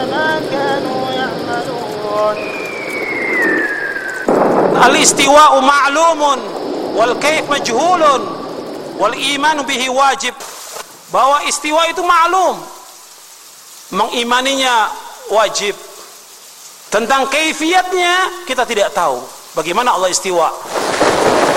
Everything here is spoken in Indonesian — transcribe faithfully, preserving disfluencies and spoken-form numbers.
ما كانوا يعملون. Al-istiwa'u ma'lumun wal kaif majhulun wal iman bihi wajib. Bahwa istiwa itu maklum, mengimaninya wajib. Tentang kaifiatnya kita tidak tahu bagaimana Allah istiwa.